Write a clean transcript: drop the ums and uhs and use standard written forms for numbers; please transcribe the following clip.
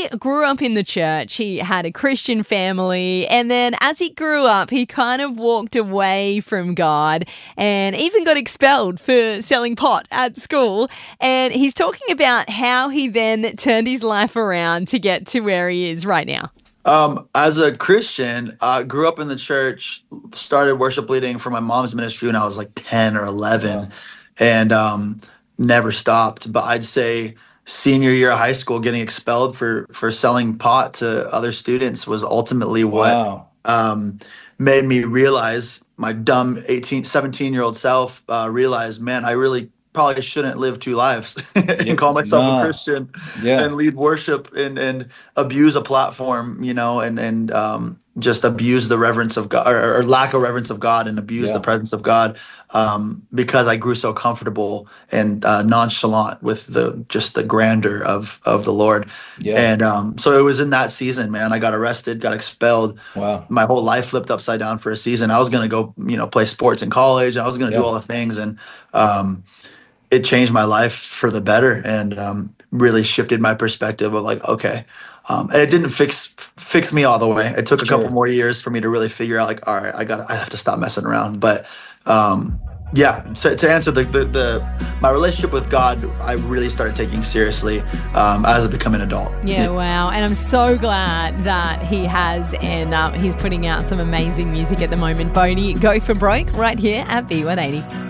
he grew up in the church. He had a Christian family. And then as he grew up, he kind of walked away from God and even got expelled for selling pot at school. And he's talking about how he then turned his life around to get to where he is right now. As a Christian, grew up in the church, started worship leading for my mom's ministry when I was like 10 or 11. Wow. And never stopped. But I'd say senior year of high school, getting expelled for selling pot to other students was ultimately what made me realize, my dumb 17-year-old self realized, man, I really probably shouldn't live two lives and call myself a Christian and lead worship and abuse a platform, and just abuse the reverence of God or lack of reverence of God and abuse the presence of God because I grew so comfortable and nonchalant with the grandeur of the Lord. Yeah. And so it was in that season, man, I got arrested, got expelled. Wow. My whole life flipped upside down for a season. I was going to go, play sports in college. I was going to do all the things. And it changed my life for the better and really shifted my perspective of like, okay. And it didn't fix me all the way. It took a couple more years for me to really figure out like, all right, I have to stop messing around. But so to answer my relationship with God, I really started taking seriously as I become an adult. Yeah, wow. And I'm so glad that he has, and he's putting out some amazing music at the moment. Bodie, Go for Broke right here at B180.